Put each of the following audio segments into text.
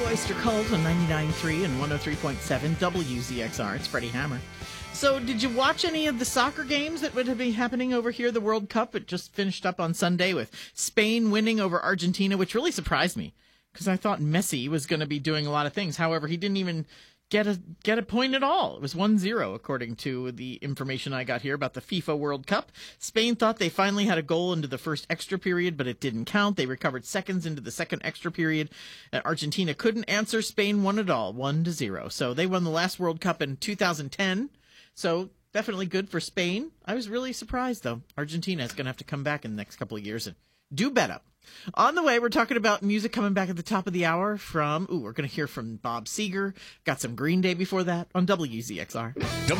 Oyster Cult on 99.3 and 103.7 WZXR. It's Freddie Hammer. So did you watch any of the soccer games that would be happening over here, the World Cup? It just finished up on Sunday with Spain winning over Argentina, which really surprised me because I thought Messi was going to be doing a lot of things. However, he didn't even get a point at all. It was 1-0, according to the information I got here about the FIFA World Cup. Spain thought they finally had a goal into the first extra period, but it didn't count. They recovered seconds into the second extra period. Argentina couldn't answer. Spain won it all, 1-0. So they won the last World Cup in 2010. So definitely good for Spain. I was really surprised, though. Argentina is going to have to come back in the next couple of years and do better. On the way, we're talking about music coming back at the top of the hour we're going to hear from Bob Seger. Got some Green Day before that on WZXR.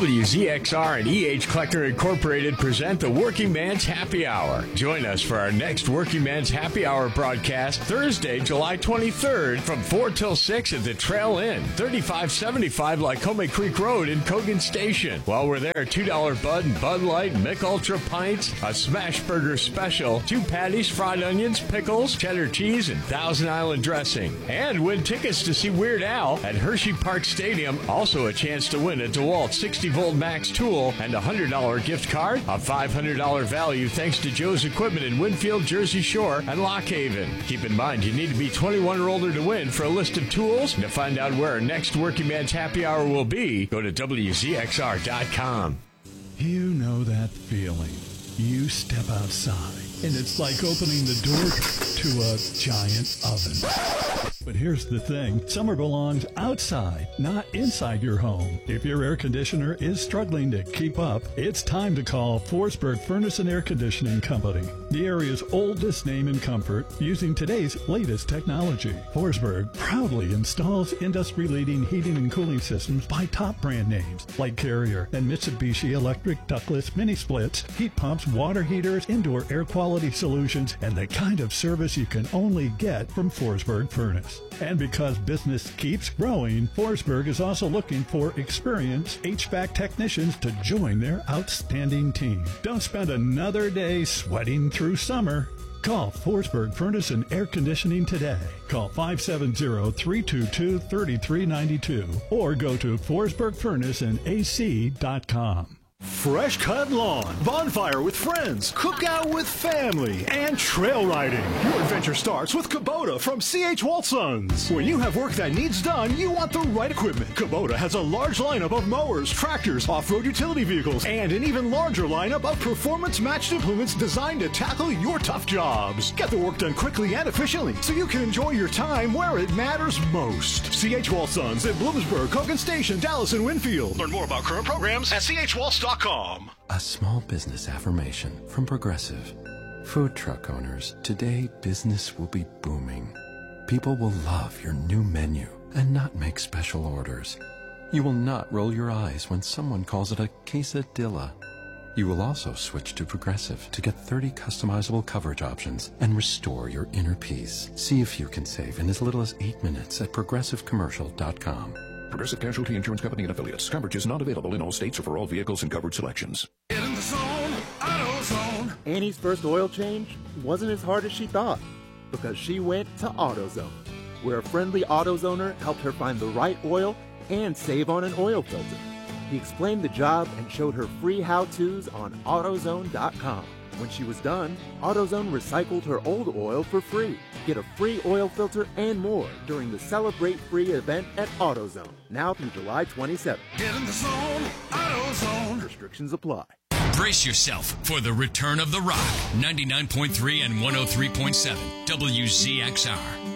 WZXR and EH Collector Incorporated present the Working Man's Happy Hour. Join us for our next Working Man's Happy Hour broadcast Thursday, July 23rd from 4 till 6 at the Trail Inn, 3575 Lycoming Creek Road in Cogan Station. While we're there, $2 Bud and Bud Light, Mick Ultra Pints, a Smash Burger Special, 2 patties, fried onions, pickles, cheddar cheese, and Thousand Island dressing. And win tickets to see Weird Al at Hershey Park Stadium. Also a chance to win a DeWalt 60-volt max tool and a $100 gift card. A $500 value thanks to Joe's Equipment in Winfield, Jersey Shore, and Lock Haven. Keep in mind, you need to be 21 or older to win. For a list of tools and to find out where our next Working Man's Happy Hour will be, go to WZXR.com. You know that feeling. You step outside, and it's like opening the door to a giant oven. But here's the thing. Summer belongs outside, not inside your home. If your air conditioner is struggling to keep up, it's time to call Forsberg Furnace and Air Conditioning Company, the area's oldest name in comfort, using today's latest technology. Forsberg proudly installs industry-leading heating and cooling systems by top brand names like Carrier and Mitsubishi Electric ductless mini splits, heat pumps, water heaters, indoor air quality solutions, and the kind of service you can only get from Forsberg Furnace. And because business keeps growing, Forsberg is also looking for experienced HVAC technicians to join their outstanding team. Don't spend another day sweating through summer. Call Forsberg Furnace and Air Conditioning today. Call 570-322-3392 or go to forsbergfurnaceandac.com. Fresh cut lawn, bonfire with friends, cookout with family, and trail riding. Your adventure starts with Kubota from C.H. Waltzons. When you have work that needs done, you want the right equipment. Kubota has a large lineup of mowers, tractors, off-road utility vehicles, and an even larger lineup of performance-matched implements designed to tackle your tough jobs. Get the work done quickly and efficiently so you can enjoy your time where it matters most. C.H. Waltzons in Bloomsburg, Cogan Station, Dallas, and Winfield. Learn more about current programs at chwaltz.com. A small business affirmation from Progressive. Food truck owners, today business will be booming. People will love your new menu and not make special orders. You will not roll your eyes when someone calls it a quesadilla. You will also switch to Progressive to get 30 customizable coverage options and restore your inner peace. See if you can save in as little as 8 minutes at progressivecommercial.com. Progressive Casualty Insurance Company and Affiliates. Coverage is not available in all states or for all vehicles and coverage selections. Get in the zone, AutoZone. Annie's first oil change wasn't as hard as she thought because she went to AutoZone, where a friendly AutoZoner helped her find the right oil and save on an oil filter. He explained the job and showed her free how-tos on AutoZone.com. When she was done, AutoZone recycled her old oil for free. Get a free oil filter and more during the Celebrate Free event at AutoZone, now through July 27th. Get in the zone, AutoZone. Restrictions apply. Brace yourself for the return of the rock. 99.3 and 103.7 WZXR.